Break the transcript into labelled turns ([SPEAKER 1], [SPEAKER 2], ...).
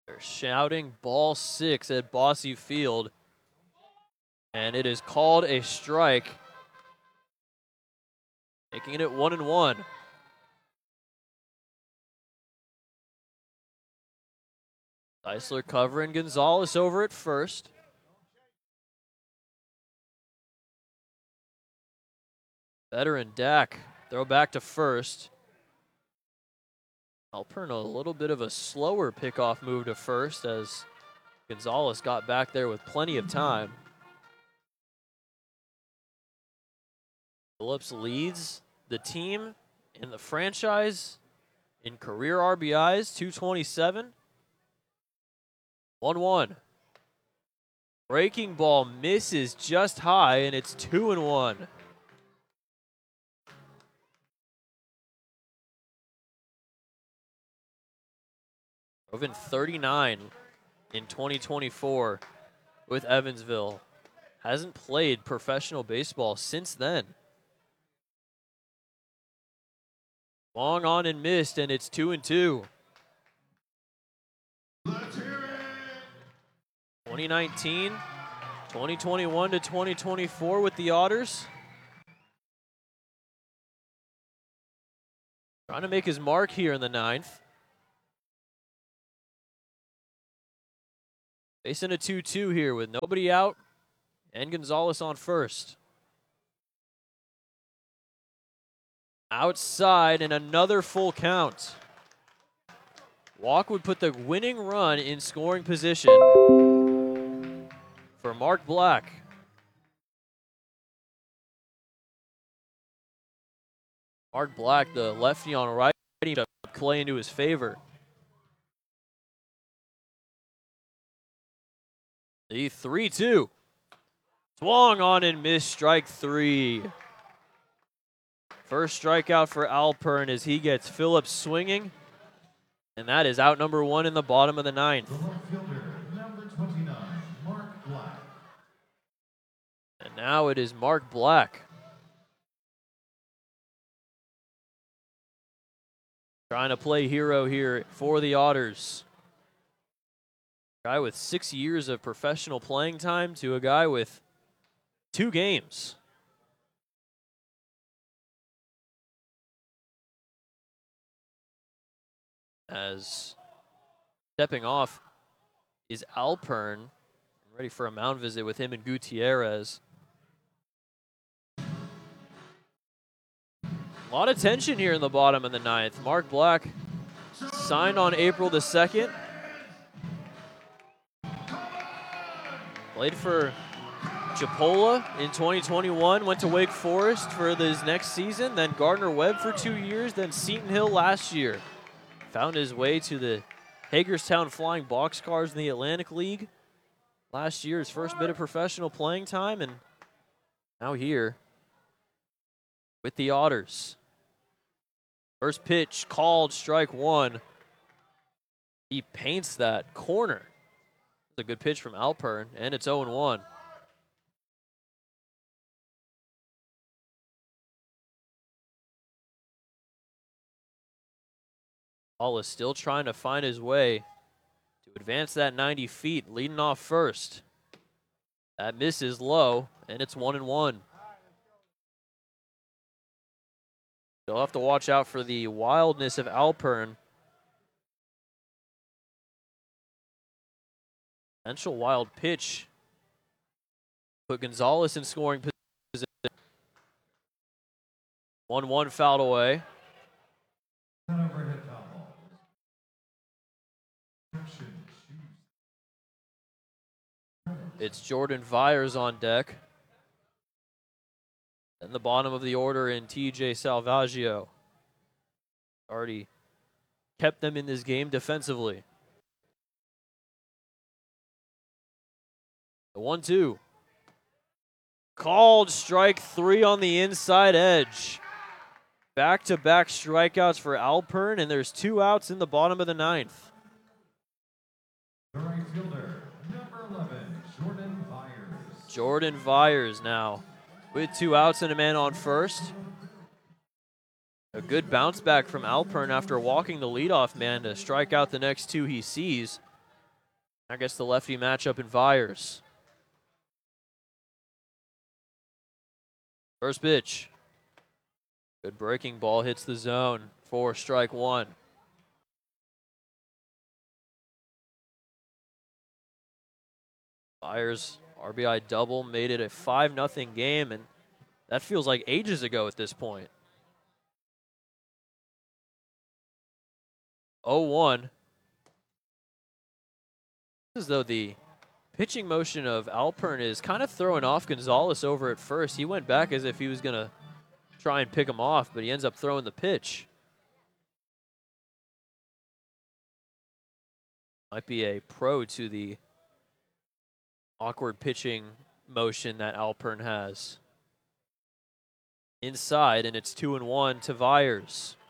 [SPEAKER 1] They're shouting ball 6 at Bosse Field. And it is called a strike, making it 1-1. Zeisler covering Gonzalez over at first. Veteran Dak, throw back to first. Alpern a little bit of a slower pickoff move to first as Gonzalez got back there with plenty of time. Phillips leads the team in the franchise in career RBIs, 227. 1-1. Breaking ball misses just high, and it's 2-1. Rovin 39 in 2024 with Evansville. Hasn't played professional baseball since then. Long on and missed, and it's 2-2. 2019, 2021 to 2024 with the Otters. Trying to make his mark here in the 9th. Facing a 2-2 here with nobody out and Gonzalez on first. Outside and another full count. Walk would put the winning run in scoring position for Mark Black. Mark Black, the lefty on right, to play into his favor. The 3-2. Swung on and missed, strike 3. First strikeout for Alpern as he gets Phillips swinging. And that is out number 1 in the bottom of the 9th.
[SPEAKER 2] Number 29, Mark Black.
[SPEAKER 1] And now it is Mark Black. Trying to play hero here for the Otters. Guy with 6 years of professional playing time to a guy with 2 games. As stepping off is Alpern, ready for a mound visit with him and Gutierrez. A lot of tension here in the bottom of the 9th. Mark Black signed on April the 2nd. Played for Chipola in 2021, went to Wake Forest for his next season, then Gardner-Webb for 2 years, then Seton Hill last year. Found his way to the Hagerstown Flying Boxcars in the Atlantic League last year, his first bit of professional playing time, and now here with the Otters. First pitch called, strike 1. He paints that corner. It's a good pitch from Alpern, and it's 0-1. Hall is still trying to find his way to advance that 90 feet, leading off first. That misses low, and it's 1-1. You'll have to watch out for the wildness of Alpern. Potential wild pitch. Put Gonzalez in scoring position. 1-1 fouled away. It's Jordan Vyers on deck. In the bottom of the order in TJ Salvaggio. Already kept them in this game defensively. The 1-2. Called, strike 3 on the inside edge. Back-to-back strikeouts for Alpern, and there's 2 outs in the bottom of the 9th.
[SPEAKER 2] The right fielder, number 11, Jordan Vyers.
[SPEAKER 1] Jordan Vyers now with 2 outs and a man on first. A good bounce back from Alpern after walking the leadoff man to strike out the next 2 he sees. I guess the lefty matchup in Viers. First pitch. Good breaking ball, hits the zone for strike one. Viers RBI double made it a 5-0 game, and that feels like ages ago at this point. 0-1. As though the pitching motion of Alpern is kind of throwing off Gonzalez over at first. He went back as if he was going to try and pick him off, but he ends up throwing the pitch. Might be a pro to the awkward pitching motion that Alpern has. Inside, and it's 2-1 to Viers.